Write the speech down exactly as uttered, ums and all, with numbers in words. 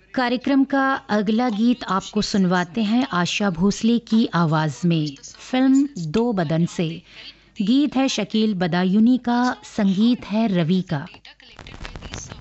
कार्यक्रम का अगला गीत आपको सुनवाते हैं आशा भोसले की आवाज़ में, फिल्म दो बदन से। गीत है शकील बदायूनी का, संगीत है रवि का।